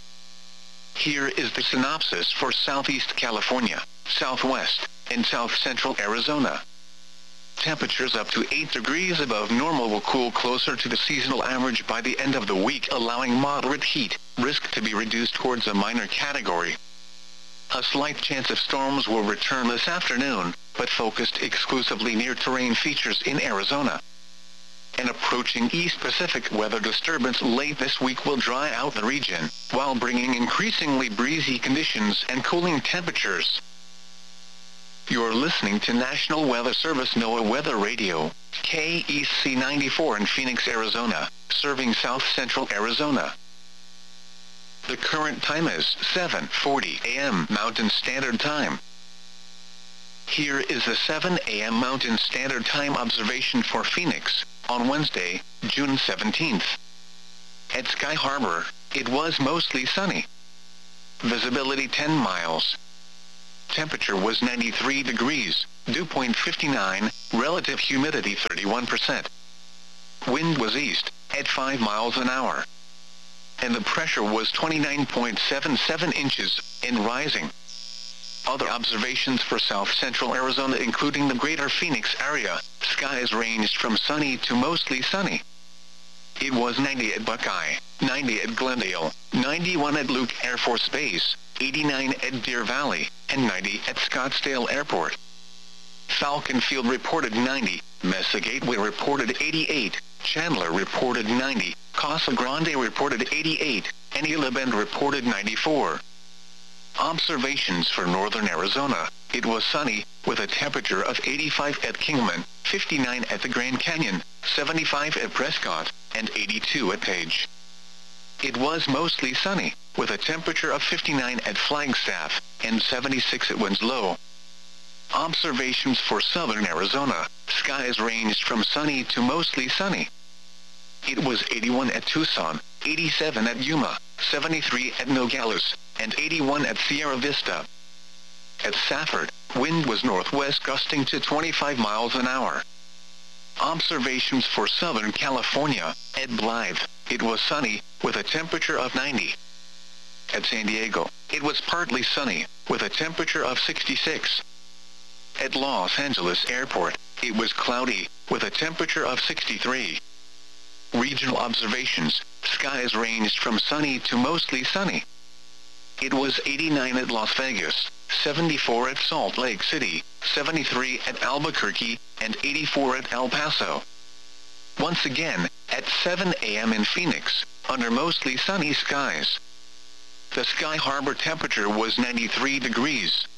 Here is the synopsis for Southeast California, Southwest, and South Central Arizona. Temperatures up to eight degrees above normal will cool closer to the seasonal average by the end of the week, allowing moderate heat risk to be reduced towards a minor category. A slight chance of storms will return this afternoon, but focused exclusively near terrain features in Arizona. An approaching East Pacific weather disturbance late this week will dry out the region, while bringing increasingly breezy conditions and cooling temperatures. You're listening to National Weather Service NOAA Weather Radio, K E C ninety-four in Phoenix, Arizona, serving south central Arizona. The current time is seven forty a m Mountain Standard Time. Here is the seven a m Mountain Standard Time observation for Phoenix, on Wednesday, June seventeenth. At Sky Harbor, it was mostly sunny. Visibility ten miles. Temperature was ninety-three degrees, dew point fifty-nine, relative humidity thirty-one percent. Wind was east, at five miles an hour. And the pressure was twenty-nine point seven seven inches, and rising. Other observations for south central Arizona including the greater Phoenix area, skies ranged from sunny to mostly sunny. It was ninety at Buckeye, ninety at Glendale, ninety-one at Luke Air Force Base, eighty-nine at Deer Valley, and ninety at Scottsdale Airport. Falcon Field reported ninety, Mesa Gateway reported eighty-eight, Chandler reported ninety, Casa Grande reported eighty-eight, and Gila Bend reported ninety-four. Observations for northern Arizona, it was sunny, with a temperature of eighty-five at Kingman, fifty-nine at the Grand Canyon, seventy-five at Prescott, and eighty-two at Page. It was mostly sunny, with a temperature of fifty-nine at Flagstaff, and seventy-six at Winslow. Observations for southern Arizona, skies ranged from sunny to mostly sunny. It was eighty-one at Tucson, eighty-seven at Yuma, seventy-three at Nogales, and eighty-one at Sierra Vista. At Safford, wind was northwest gusting to twenty-five miles an hour. Observations for Southern California, at Blythe, it was sunny, with a temperature of ninety. At San Diego, it was partly sunny, with a temperature of sixty-six. At Los Angeles Airport, it was cloudy, with a temperature of sixty-three. Regional observations, skies ranged from sunny to mostly sunny. It was eighty-nine at Las Vegas, seventy-four at Salt Lake City, seventy-three at Albuquerque, and eighty-four at El Paso. Once again, at seven a m in Phoenix, under mostly sunny skies. The Sky Harbor temperature was ninety-three degrees.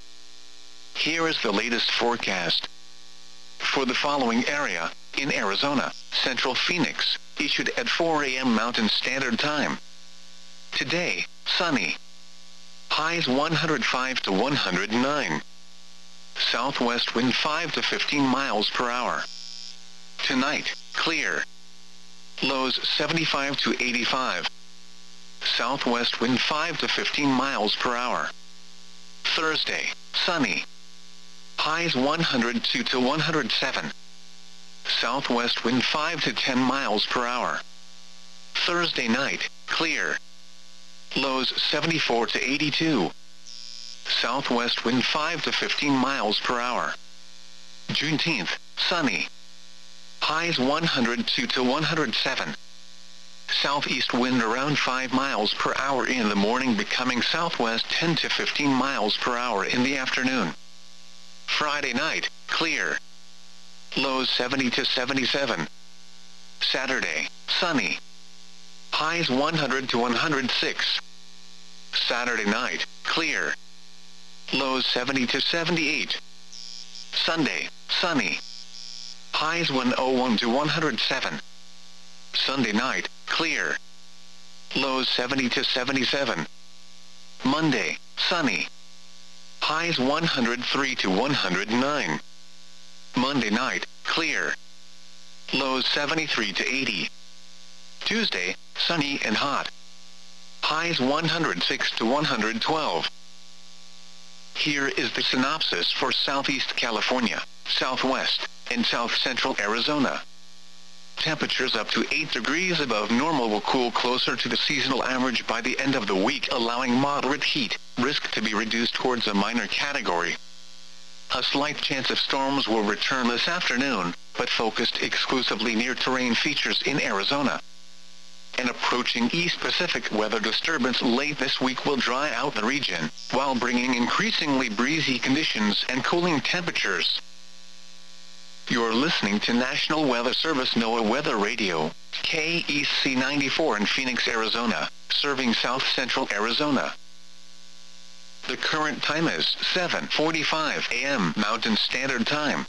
Here is the latest forecast. For the following area, in Arizona, Central Phoenix, issued at four a m Mountain Standard Time. Today, sunny. Highs one hundred five to one hundred nine. Southwest wind five to fifteen miles per hour. Tonight, clear. Lows seventy-five to eighty-five. Southwest wind five to fifteen miles per hour. Thursday, sunny. Highs one hundred two to one hundred seven. Southwest wind five to ten miles per hour. Thursday night, clear. Lows seventy-four to eighty-two. Southwest wind five to fifteen miles per hour. Juneteenth, sunny. Highs one hundred two to one hundred seven. Southeast wind around five miles per hour in the morning, becoming southwest ten to fifteen miles per hour in the afternoon. Friday night, clear. Lows seventy to seventy-seven. Saturday, sunny. Highs one hundred to one hundred six. Saturday night, clear. Lows seventy to seventy-eight. Sunday, sunny. Highs one oh one to one hundred seven. Sunday night, clear. Lows seventy to seventy-seven. Monday, sunny. Highs one hundred three to one hundred nine. Monday night, clear. Lows seventy-three to eighty. Tuesday, sunny and hot. Highs one hundred six to one hundred twelve. Here is the synopsis for Southeast California, Southwest, and South Central Arizona. Temperatures up to eight degrees above normal will cool closer to the seasonal average by the end of the week, allowing moderate heat risk to be reduced towards a minor category. A slight chance of storms will return this afternoon, but focused exclusively near terrain features in Arizona. An approaching East Pacific weather disturbance late this week will dry out the region, while bringing increasingly breezy conditions and cooling temperatures. You're listening to National Weather Service NOAA Weather Radio, K E C ninety-four in Phoenix, Arizona, serving South Central Arizona. The current time is seven forty-five a m Mountain Standard Time.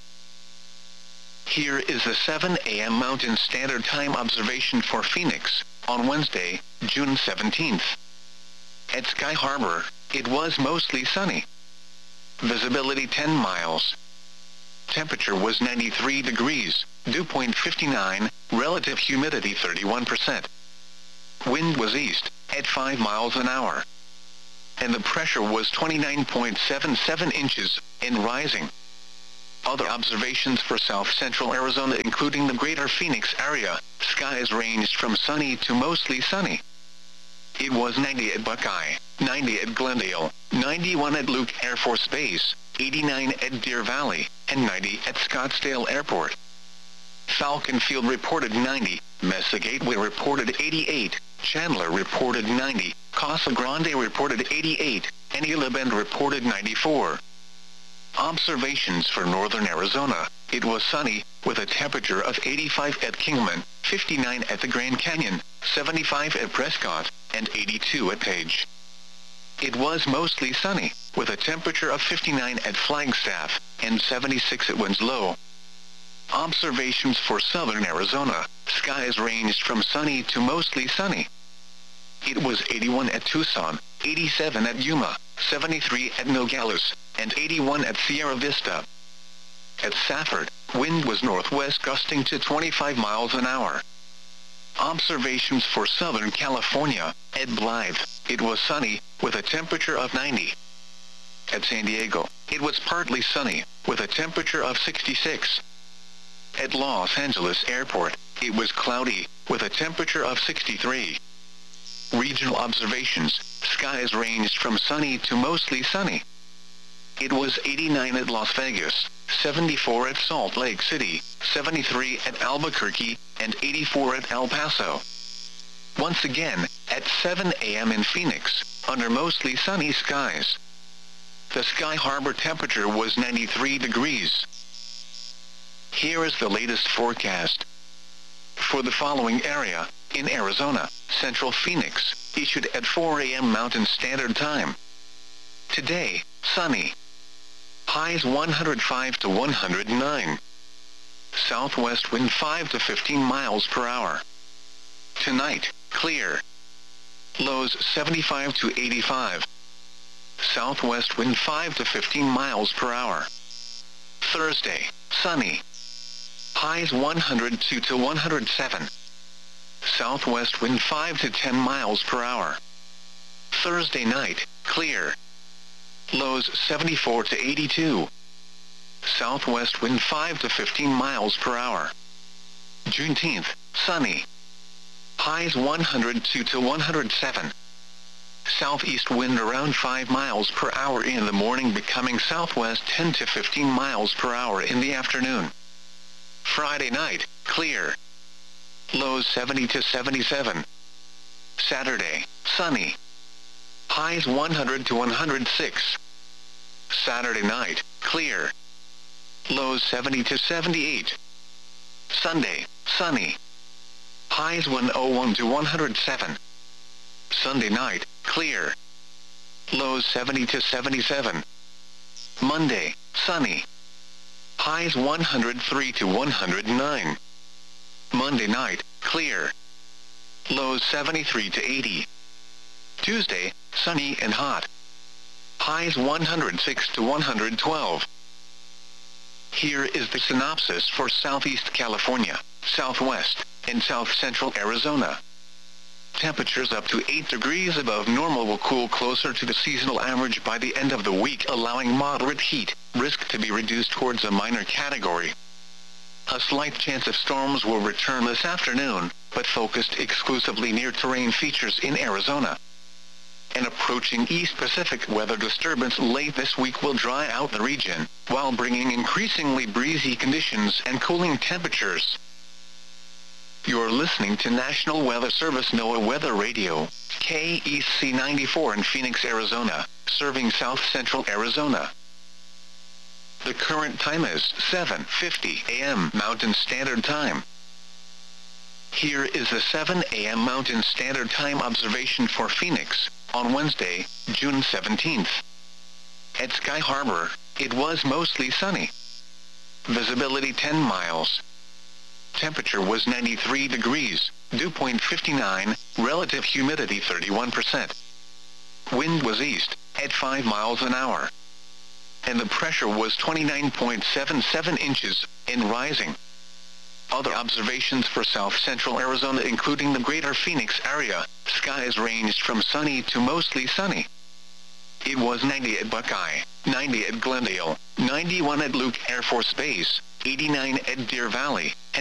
Here is the seven a m Mountain Standard Time observation for Phoenix, on Wednesday, June seventeenth. At Sky Harbor, it was mostly sunny. Visibility ten miles. Temperature was ninety-three degrees, dew point fifty-nine, relative humidity thirty-one percent. Wind was east, at five miles an hour. And the pressure was twenty-nine point seven seven inches, and rising. Other observations for south-central Arizona including the greater Phoenix area, skies ranged from sunny to mostly sunny. It was ninety at Buckeye, ninety at Glendale, ninety-one at Luke Air Force Base, eighty-nine at Deer Valley, and ninety at Scottsdale Airport. Falcon Field reported ninety, Mesa Gateway reported eighty-eight, Chandler reported ninety, Casa Grande reported eighty-eight, and Isla Bend reported ninety-four. Observations for northern Arizona, it was sunny, with a temperature of eighty-five at Kingman, fifty-nine at the Grand Canyon, seventy-five at Prescott, and eighty-two at Page. It was mostly sunny, with a temperature of fifty-nine at Flagstaff, and seventy-six at Winslow. Observations for southern Arizona, skies ranged from sunny to mostly sunny. It was eighty-one at Tucson, eighty-seven at Yuma, seventy-three at Nogales, and eighty-one at Sierra Vista. At Safford, wind was northwest gusting to twenty-five miles an hour. Observations for Southern California, at Blythe, it was sunny, with a temperature of ninety. At San Diego, it was partly sunny, with a temperature of sixty-six. At Los Angeles Airport, it was cloudy, with a temperature of sixty-three. Regional observations, skies ranged from sunny to mostly sunny. It was eighty-nine at Las Vegas, seventy-four at Salt Lake City, seventy-three at Albuquerque, and eighty-four at El Paso. Once again, at seven a m in Phoenix, under mostly sunny skies. The Sky Harbor temperature was ninety-three degrees. Here is the latest forecast. For the following area, in Arizona, Central Phoenix, issued at four a m Mountain Standard Time. Today, sunny. Highs one hundred five to one hundred nine. Southwest wind five to fifteen miles per hour. Tonight, clear. Lows seventy-five to eighty-five. Southwest wind five to fifteen miles per hour. Thursday, sunny. Highs one hundred two to one hundred seven. Southwest wind five to ten miles per hour. Thursday night, clear. Lows seventy-four to eighty-two. Southwest wind five to fifteen miles per hour. Juneteenth, sunny. Highs one hundred two to one hundred seven. Southeast wind around five miles per hour in the morning, becoming southwest ten to fifteen miles per hour in the afternoon. Friday night, clear. Lows seventy to seventy-seven. Saturday, sunny. Highs one hundred to one hundred six. Saturday night, clear. Lows seventy to seventy-eight. Sunday, sunny. Highs one oh one to one hundred seven. Sunday night, clear. Lows seventy to seventy-seven. Monday, sunny. Highs one hundred three to one hundred nine. Monday night, clear. Lows seventy-three to eighty. Tuesday, sunny and hot. Highs one hundred six to one hundred twelve. Here is the synopsis for Southeast California, Southwest, and South Central Arizona. Temperatures up to eight degrees above normal will cool closer to the seasonal average by the end of the week, allowing moderate heat, risk to be reduced towards a minor category. A slight chance of storms will return this afternoon, but focused exclusively near terrain features in Arizona. An approaching East Pacific weather disturbance late this week will dry out the region, while bringing increasingly breezy conditions and cooling temperatures. You're listening to National Weather Service NOAA Weather Radio, K E C ninety-four in Phoenix, Arizona, serving South Central Arizona. The current time is seven fifty a m Mountain Standard Time. Here is the seven a m Mountain Standard Time observation for Phoenix, on Wednesday, June seventeenth. At Sky Harbor, it was mostly sunny. Visibility ten miles. Temperature was ninety-three degrees, dew point fifty-nine, relative humidity thirty-one percent. Wind was east, at five miles an hour. And the pressure was twenty-nine point seven seven inches, and rising. Other observations for south-central Arizona including the greater Phoenix area, skies ranged from sunny to mostly sunny. It was ninety at Buckeye, ninety at Glendale, ninety-one at Luke Air Force Base, eighty-nine at Deer Valley,